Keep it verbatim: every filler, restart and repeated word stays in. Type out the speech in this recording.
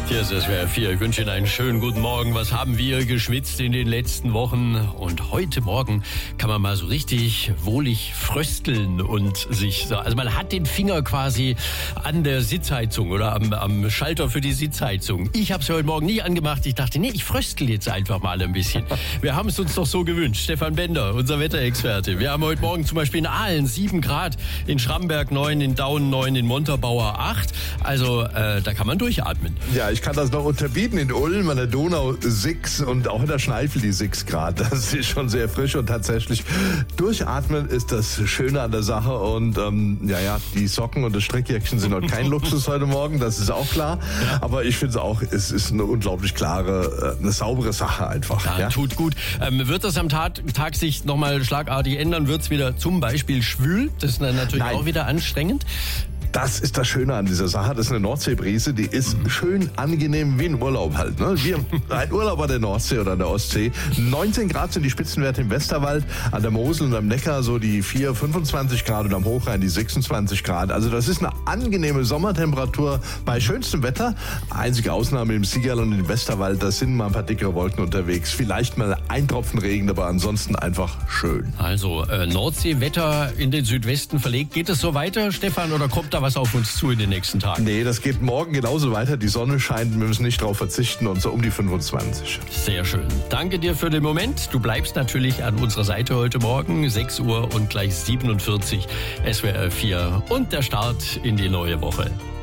Hier ist S W R vier. Ich wünsche Ihnen einen schönen guten Morgen. Was haben wir geschwitzt in den letzten Wochen? Und heute Morgen kann man mal so richtig wohlig frösteln und sich so, also man hat den Finger quasi an der Sitzheizung oder am, am Schalter für die Sitzheizung. Ich habe es heute Morgen nie angemacht. Ich dachte, nee, ich fröstel jetzt einfach mal ein bisschen. Wir haben es uns doch so gewünscht. Stefan Bender, unser Wetterexperte. Wir haben heute Morgen zum Beispiel in Aalen sieben Grad, in Schramberg neun, in Daun neun, in Montabaur acht. Also äh, da kann man durchatmen. Ja, ich kann das noch unterbieten. In Ulm an der Donau sechs und auch in der Schneifel die sechs Grad. Das ist schon sehr frisch und tatsächlich durchatmen ist das Schöne an der Sache. Und ähm, ja, ja, die Socken und das Strickjäckchen sind noch kein Luxus heute Morgen, das ist auch klar. Aber ich finde es auch, es ist eine unglaublich klare, eine saubere Sache einfach. Ja, ja? Tut gut. Ähm, wird das am Tag, Tag sich nochmal schlagartig ändern? Wird es wieder zum Beispiel schwül? Das ist dann natürlich Nein. auch wieder anstrengend. Das ist das Schöne an dieser Sache. Das ist eine Nordseebrise, die ist schön angenehm wie ein Urlaub halt. Ne? Wie ein Urlaub an der Nordsee oder an der Ostsee. neunzehn Grad sind die Spitzenwerte im Westerwald, an der Mosel und am Neckar so die vier, fünfundzwanzig Grad und am Hochrhein die sechsundzwanzig Grad. Also das ist eine angenehme Sommertemperatur bei schönstem Wetter. Einzige Ausnahme im Siegerl und im Westerwald, da sind mal ein paar dickere Wolken unterwegs. Vielleicht mal ein Tropfen Regen, aber ansonsten einfach schön. Also äh, Nordseewetter in den Südwesten verlegt. Geht es so weiter, Stefan, oder kommt da was auf uns zu in den nächsten Tagen? Nee, das geht morgen genauso weiter. Die Sonne scheint, wir müssen nicht drauf verzichten und so um die fünfundzwanzig. Sehr schön. Danke dir für den Moment. Du bleibst natürlich an unserer Seite heute Morgen, sechs Uhr und gleich siebenundvierzig, S W R vier und der Start in die neue Woche.